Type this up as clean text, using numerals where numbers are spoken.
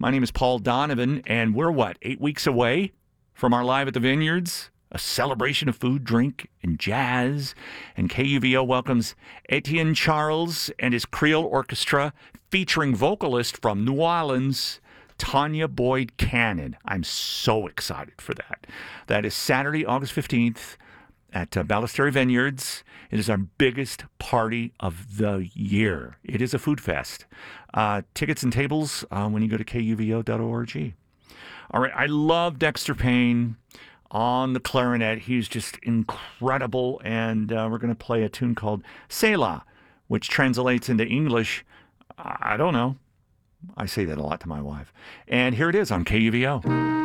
My name is Paul Donovan, and we're 8 weeks away from our Live at the Vineyards, a celebration of food, drink, and jazz. And KUVO welcomes Etienne Charles and his Creole Orchestra, featuring vocalist from New Orleans, Tanya Boyd Cannon. I'm so excited for that. That is Saturday, August 15th at Ballesteri Vineyards. It is our biggest party of the year. It is a food fest. Tickets and tables when you go to kuvo.org. All right, I love Dexter Payne on the clarinet. He's just incredible, and we're going to play a tune called Selah, which translates into English, I don't know. I say that a lot to my wife. And here it is on KUVO.